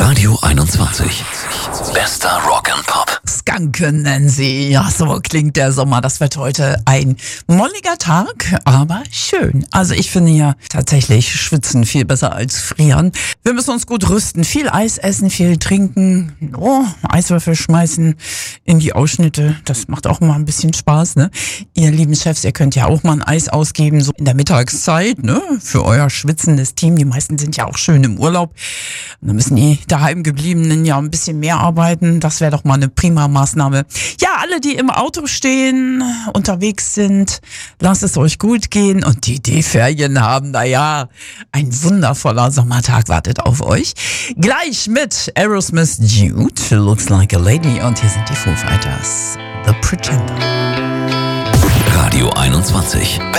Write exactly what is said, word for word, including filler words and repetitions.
Radio einundzwanzig. Bester Rock and Pop. Skanken nennen sie. Ja, so klingt der Sommer. Das wird heute ein molliger Tag, aber schön. Also ich finde ja tatsächlich schwitzen viel besser als frieren. Wir müssen uns gut rüsten. Viel Eis essen, viel trinken. Oh, Eiswürfel schmeißen in die Ausschnitte. Das macht auch mal ein bisschen Spaß, ne? Ihr lieben Chefs, ihr könnt ja auch mal ein Eis ausgeben, so in der Mittagszeit, ne? Für euer schwitzendes Team. Die meisten sind ja auch schön im Urlaub. Und dann müssen die daheim gebliebenen ja ein bisschen mehr arbeiten. Das wäre doch mal eine prima Maßnahme. Ja, alle, die im Auto stehen, unterwegs sind, lasst es euch gut gehen. Und die, die Ferien haben, naja, ein wundervoller Sommertag wartet auf euch. Gleich mit Aerosmith Dude, Looks Like a Lady. Und hier sind die Foo Fighters, The Pretender. Radio einundzwanzig.